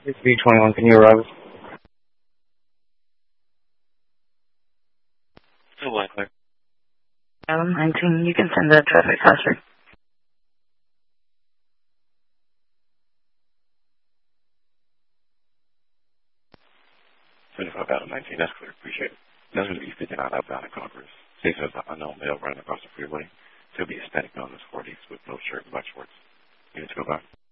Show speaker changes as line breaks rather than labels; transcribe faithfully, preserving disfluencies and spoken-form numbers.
It's B twenty-one. Can you arrive? Still black clear.
Adam nineteen, you can send the traffic faster.
seventy-five Adam nineteen, that's clear. Appreciate it. That's going to be fifty-nine outbound in Congress. Safe as an unknown male running across the freeway. He'll be a static on his forties with no shirt and black shorts. Units go by.